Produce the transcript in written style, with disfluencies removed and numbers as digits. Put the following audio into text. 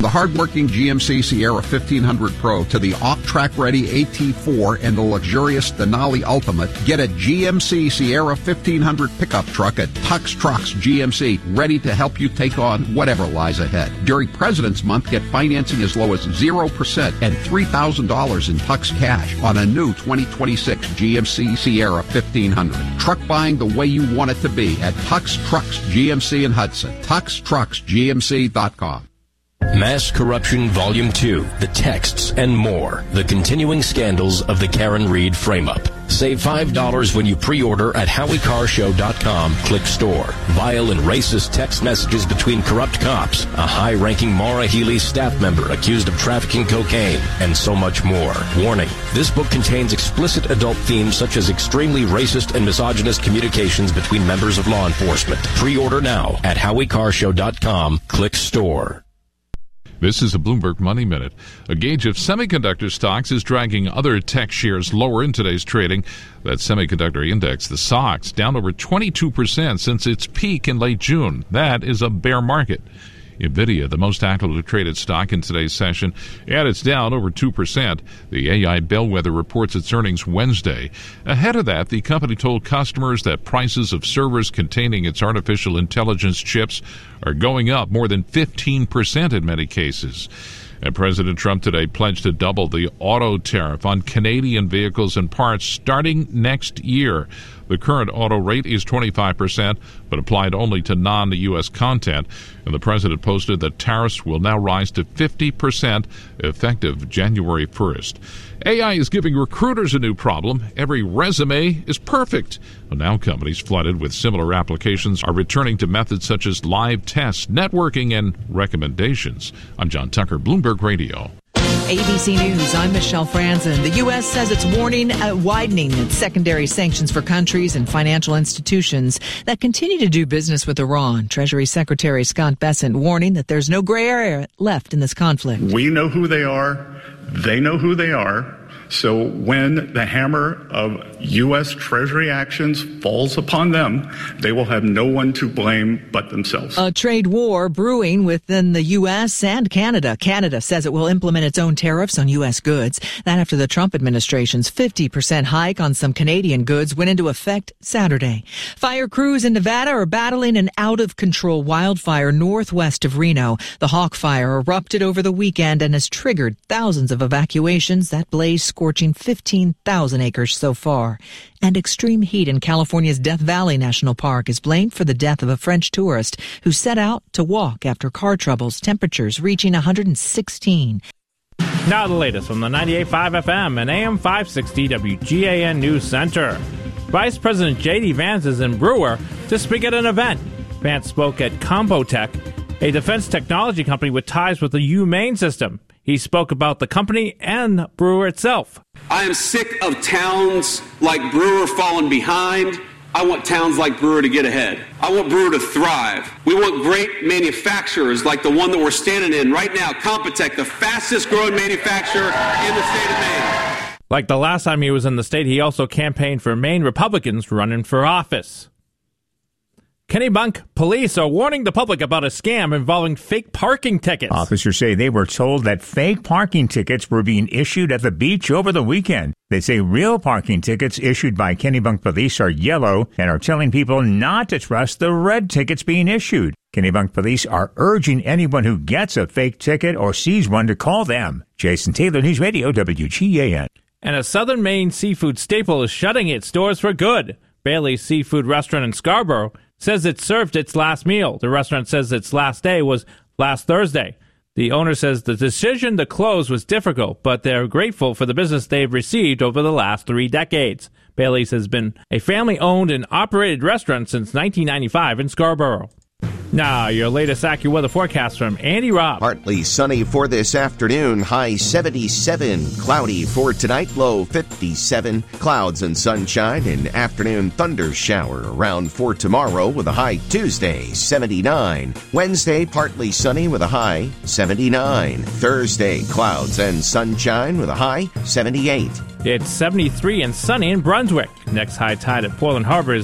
the hard-working GMC Sierra 1500 Pro to the off-track-ready AT4 and the luxurious Denali Ultimate, get a GMC Sierra 1500 pickup truck at Tux Trucks GMC, ready to help you take on whatever lies ahead. During President's Month, get financing as low as 0% and $3,000 in Tux cash on a new 2026 GMC Sierra 1500. Truck buying the way you want it to be at Tux Trucks GMC in Hudson. TuxTrucksGMC.com. Mass Corruption Volume 2, The Texts and More, the continuing scandals of the Karen Reed frame-up. Save $5 when you pre-order at HowieCarShow.com. Click store. Vile and racist text messages between corrupt cops, a high-ranking Maura Healey staff member accused of trafficking cocaine, and so much more. Warning, this book contains explicit adult themes such as extremely racist and misogynist communications between members of law enforcement. Pre-order now at HowieCarShow.com. Click store. This is a Bloomberg Money Minute. A gauge of semiconductor stocks is dragging other tech shares lower in today's trading. That semiconductor index, the SOX, down over 22% since its peak in late June. That is a bear market. NVIDIA, the most actively traded stock in today's session, and it's down over 2%. The AI Bellwether reports its earnings Wednesday. Ahead of that, the company told customers that prices of servers containing its artificial intelligence chips are going up more than 15% in many cases. And President Trump today pledged to double the auto tariff on Canadian vehicles and parts starting next year. The current auto rate is 25%, but applied only to non-U.S. content. And the president posted that tariffs will now rise to 50% effective January 1st. AI is giving recruiters a new problem. Every resume is perfect. Well, now companies flooded with similar applications are returning to methods such as live tests, networking, and recommendations. I'm John Tucker, Bloomberg Radio. ABC News, I'm Michelle Franzen. The U.S. says it's widening its secondary sanctions for countries and financial institutions that continue to do business with Iran. Treasury Secretary Scott Bessent warning that there's no gray area left in this conflict. We know who they are. They know who they are. So when the hammer of U.S. Treasury actions falls upon them, they will have no one to blame but themselves. A trade war brewing within the U.S. and Canada. Canada says it will implement its own tariffs on U.S. goods. That after the Trump administration's 50% hike on some Canadian goods went into effect Saturday. Fire crews in Nevada are battling an out-of-control wildfire northwest of Reno. The Hawk Fire erupted over the weekend and has triggered thousands of evacuations. That blaze scorching 15,000 acres so far. And extreme heat in California's Death Valley National Park is blamed for the death of a French tourist who set out to walk after car troubles, temperatures reaching 116. Now the latest from the 98.5 FM and AM 560 WGAN News Center. Vice President J.D. Vance is in Brewer to speak at an event. Vance spoke at Compotech, a defense technology company with ties with the UMaine system. He spoke about the company and Brewer itself. I am sick of towns like Brewer falling behind. I want towns like Brewer to get ahead. I want Brewer to thrive. We want great manufacturers like the one that we're standing in right now, Compotech, the fastest growing manufacturer in the state of Maine. Like the last time he was in the state, he also campaigned for Maine Republicans running for office. Kennebunk police are warning the public about a scam involving fake parking tickets. Officers say they were told that fake parking tickets were being issued at the beach over the weekend. They say real parking tickets issued by Kennebunk police are yellow and are telling people not to trust the red tickets being issued. Kennebunk police are urging anyone who gets a fake ticket or sees one to call them. Jason Taylor, News Radio, WGAN. And a Southern Maine seafood staple is shutting its doors for good. Bailey's Seafood Restaurant in Scarborough says it served its last meal. The restaurant says its last day was last Thursday. The owner says the decision to close was difficult, but they're grateful for the business they've received over the last 3 decades. Bailey's has been a family-owned and operated restaurant since 1995 in Scarborough. Now, your latest AccuWeather forecast from Andy Robb. Partly sunny for this afternoon, high 77. Cloudy for tonight, low 57. Clouds and sunshine, an afternoon thunder shower around for tomorrow with a high Tuesday, 79. Wednesday, partly sunny with a high 79. Thursday, clouds and sunshine with a high 78. It's 73 and sunny in Brunswick. Next high tide at Portland Harbor is